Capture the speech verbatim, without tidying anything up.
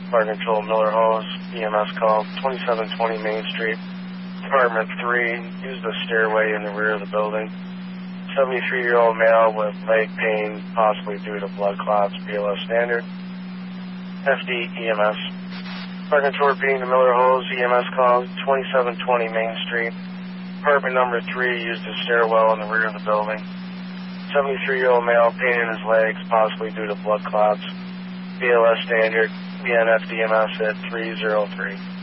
Fire Control, Miller Hose, E M S call, twenty-seven twenty Main Street, Apartment three, used the stairway in the rear of the building. seventy-three-year-old male with leg pain, possibly due to blood clots, B L S standard. F D E M S. Fire Control repeating the Miller Hose, E M S call, twenty-seven twenty Main Street, Apartment number three, used the stairwell in the rear of the building. seventy-three-year-old male, pain in his legs, possibly due to blood clots, B L S standard, B N F D M S at three zero three.